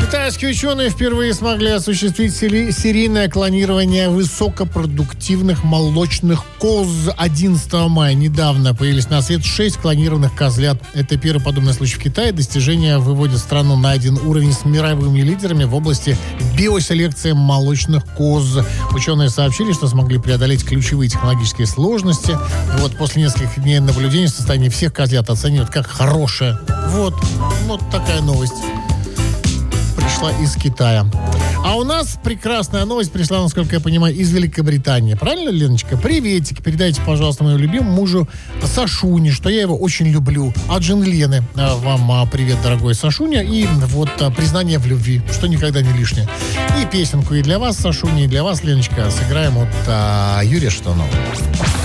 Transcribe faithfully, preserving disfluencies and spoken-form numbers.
Китайские ученые впервые смогли осуществить сери- серийное клонирование высокопродуктивных молочных коз. одиннадцатого мая недавно появились на свет шесть клонированных козлят. Это первый подобный случай в Китае. Достижение выводит страну на один уровень с мировыми лидерами в области биоселекции молочных коз. Ученые сообщили, что смогли преодолеть ключевые технологические сложности. И вот после нескольких дней наблюдения состояние всех козлят оценивают как хорошее. Вот, вот такая новость пришла из Китая. А у нас прекрасная новость пришла, насколько я понимаю, из Великобритании. Правильно, Леночка? Приветик. Передайте, пожалуйста, моему любимому мужу Сашуне, что я его очень люблю. От жены Лены вам привет, дорогой Сашуня. И вот признание в любви, что никогда не лишнее. И песенку и для вас, Сашуня, и для вас, Леночка, сыграем от а, Юрия Шатунова.